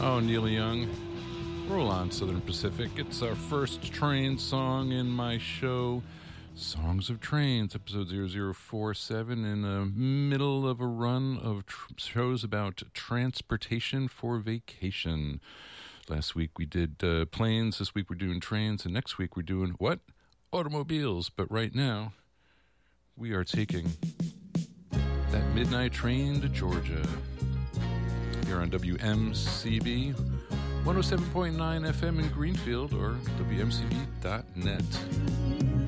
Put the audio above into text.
Oh, Neil Young. Roll on, Southern Pacific. It's our first train song in my show, Songs of Trains, episode 0047, in the middle of a run of shows about transportation for vacation. Last week we did planes, this week we're doing trains, and next week we're doing what? Automobiles. But right now, we are taking that midnight train to Georgia. Here on WMCB, 107.9 FM in Greenfield or WMCB.net.